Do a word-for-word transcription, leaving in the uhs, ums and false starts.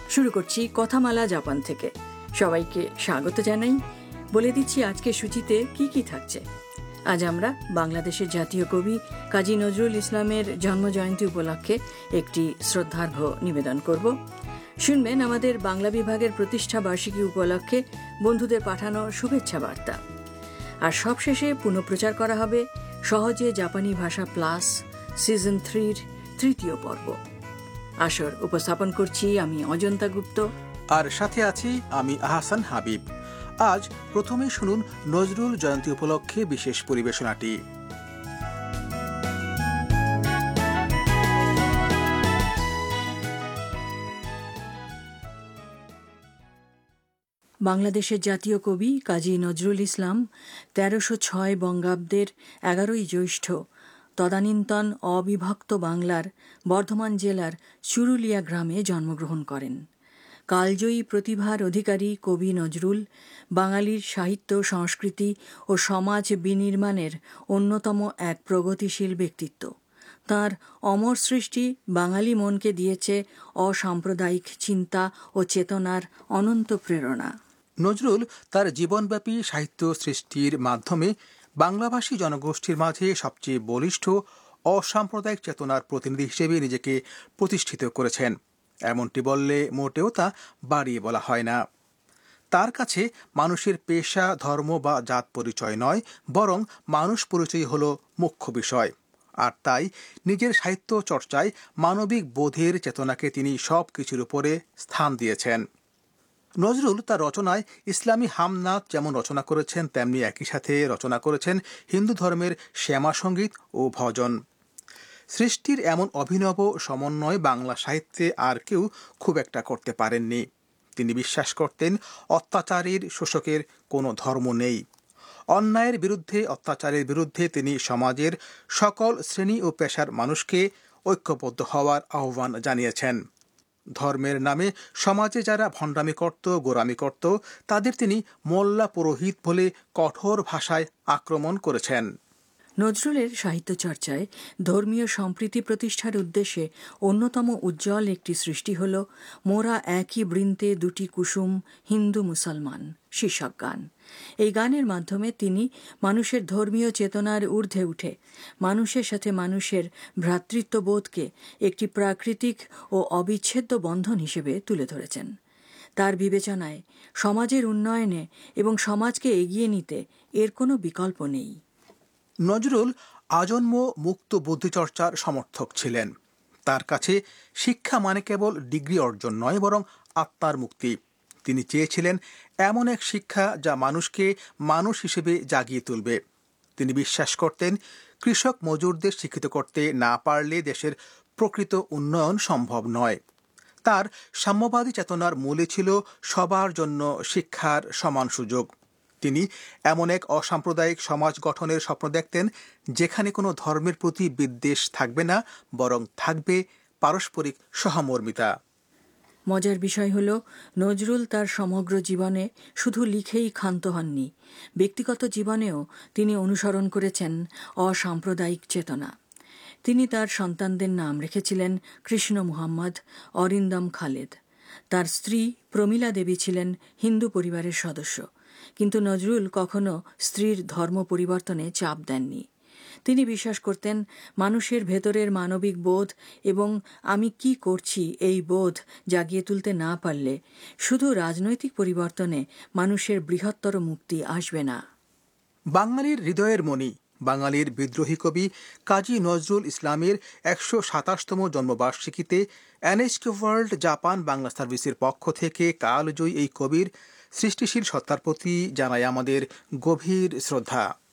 শুরু করছি কথামালা জাপান থেকে। সবাইকে স্বাগত জানাই। বলে দিচ্ছি আজকে সূচিতে কি কি থাকছে। আজ আমরা বাংলাদেশের জাতীয় কবি কাজী নজরুল ইসলামের জন্মজয়ন্তী উপলক্ষে একটি শ্রদ্ধার্ঘ্য নিবেদন করব। শুনবেন আমাদের বাংলা বিভাগের প্রতিষ্ঠা বার্ষিকী উপলক্ষে বন্ধুদের পাঠানো শুভেচ্ছা বার্তা। আর সবশেষে পুনঃপ্রচার করা হবে সহজে জাপানি ভাষা প্লাস সিজন থ্রির তৃতীয় পর্ব। আসর উপস্থাপন করছি আমি অজন্তা গুপ্ত, আর সাথে আছি আমি আহসান হাবিব। আজ প্রথমে শুনুন নজরুল জয়ন্তী উপলক্ষে বিশেষ পরিবেশনাটি। বাংলাদেশের জাতীয় কবি কাজী নজরুল ইসলাম তেরোশো ছয় বঙ্গাব্দের এগারোই জ্যৈষ্ঠ তদানীন্তন অবিভক্ত বাংলার বর্ধমান জেলার চুরুলিয়া গ্রামে জন্মগ্রহণ করেন। কালজয়ী প্রতিভার অধিকারী কবি নজরুল বাঙালির সাহিত্য, সংস্কৃতি ও সমাজ বিনির্মাণের অন্যতম এক প্রগতিশীল ব্যক্তিত্ব। তাঁর অমর সৃষ্টি বাঙালি মনকে দিয়েছে অসাম্প্রদায়িক চিন্তা ও চেতনার অনন্ত প্রেরণা। নজরুল তার জীবনব্যাপী সাহিত্য সৃষ্টির মাধ্যমে বাংলাভাষী জনগোষ্ঠীর মাঝে সবচেয়ে বলিষ্ঠ অসাম্প্রদায়িক চেতনার প্রতিনিধি হিসেবে নিজেকে প্রতিষ্ঠিত করেছেন। এমনটি বললে মোটেও তা বাড়িয়ে বলা হয় না। তার কাছে মানুষের পেশা, ধর্ম বা জাত পরিচয় নয়, বরং মানুষ পরিচয় হল মুখ্য বিষয়। আর তাই নিজের সাহিত্য চর্চায় মানবিক বোধের চেতনাকে তিনি সব কিছুর উপরে স্থান দিয়েছেন। নজরুল তার রচনায় ইসলামী হামনাত যেমন রচনা করেছেন, তেমনি একই সাথে রচনা করেছেন হিন্দু ধর্মের শ্যামা সঙ্গীত ও ভজন। সৃষ্টির এমন অভিনব সমন্বয় বাংলা সাহিত্যে আর কেউ খুব একটা করতে পারেননি। তিনি বিশ্বাস করতেন অত্যাচারীর শোষকের কোনো ধর্ম নেই। অন্যায়ের বিরুদ্ধে, অত্যাচারের বিরুদ্ধে তিনি সমাজের সকল শ্রেণী ও পেশার মানুষকে ঐক্যবদ্ধ হওয়ার আহ্বান জানিয়েছেন। ধর্মের নামে সমাজে যারা ভণ্ডামি করত, গোরামি করত, তাদের তিনি মোল্লা পুরোহিত বলে কঠোর ভাষায় আক্রমণ করেছেন। নজরুলের সাহিত্য চর্চায় ধর্মীয় সম্প্রীতি প্রতিষ্ঠার উদ্দেশ্যে অন্যতম উজ্জ্বল একটি সৃষ্টি হল মোরা একই বৃন্তে দুটি কুসুম হিন্দু মুসলমান শীর্ষক গান। এই গানের মাধ্যমে তিনি মানুষের ধর্মীয় চেতনার ঊর্ধ্বে উঠে মানুষের সাথে মানুষের ভ্রাতৃত্ববোধকে একটি প্রাকৃতিক ও অবিচ্ছেদ্য বন্ধন হিসেবে তুলে ধরেছেন। তার বিবেচনায় সমাজের উন্নয়নে এবং সমাজকে এগিয়ে নিতে এর কোনো বিকল্প নেই। নজরুল আজন্ম মুক্ত বুদ্ধিচর্চার সমর্থক ছিলেন। তার কাছে শিক্ষা মানে কেবল ডিগ্রি অর্জন নয়, বরং আত্মার মুক্তি। তিনি চেয়েছিলেন এমন এক শিক্ষা যা মানুষকে মানুষ হিসেবে জাগিয়ে তুলবে। তিনি বিশ্বাস করতেন কৃষক মজুরদের শিক্ষিত করতে না পারলে দেশের প্রকৃত উন্নয়ন সম্ভব নয়। তার সাম্যবাদী চেতনার মূলে ছিল সবার জন্য শিক্ষার সমান সুযোগ। তিনি এমন এক অসাম্প্রদায়িক সমাজ গঠনের স্বপ্ন দেখতেন যেখানে কোনো ধর্মের প্রতি বিদ্বেষ থাকবে না, বরং থাকবে পারস্পরিক সহমর্মিতা। মজার বিষয় হল নজরুল তার সমগ্র জীবনে শুধু লিখেই ক্ষান্ত হননি। ব্যক্তিগত জীবনেও তিনি অনুসরণ করেছেন অসাম্প্রদায়িক চেতনা। তিনি তার সন্তানদের নাম রেখেছিলেন কৃষ্ণ মুহাম্মদ, অরিন্দম খালেদ। তার স্ত্রী প্রমীলা দেবী ছিলেন হিন্দু পরিবারের সদস্য, কিন্তু নজরুল কখনো স্ত্রীর ধর্ম পরিবর্তনে চাপ দেননি। তিনি বিশ্বাস করতেন মানুষের ভেতরের মানবিক বোধ এবং আমি কি করছি এই বোধ জাগিয়ে তুলতে না পারলে শুধু রাজনৈতিক পরিবর্তনে মানুষের বৃহত্তর মুক্তি আসবে না। বাঙালির হৃদয়ের মণি, বাঙালির বিদ্রোহী কবি কাজী নজরুল ইসলামের একশো সাতাশতম জন্মবার্ষিকীতে এনএইচকে ওয়ার্ল্ড জাপান বাংলা সার্ভিসের পক্ষ থেকে কালজয়ী এই কবির সৃষ্টিশীল সত্তার প্রতি জানাই আমাদের গভীর শ্রদ্ধা।